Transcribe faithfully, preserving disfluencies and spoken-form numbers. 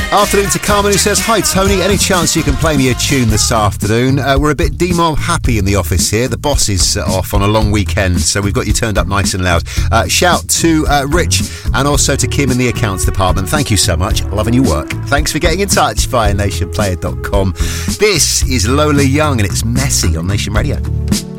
Afternoon to Carmen, who says, hi Tony, any chance you can play me a tune this afternoon? Uh, we're a bit demob happy in the office here. The boss is uh, off on a long weekend, so we've got you turned up nice and loud. Uh, shout to uh, Rich and also to Kim in the accounts department. Thank you so much. Loving your work. Thanks for getting in touch via nation player dot com. This is Lola Young and it's Messy on Nation Radio.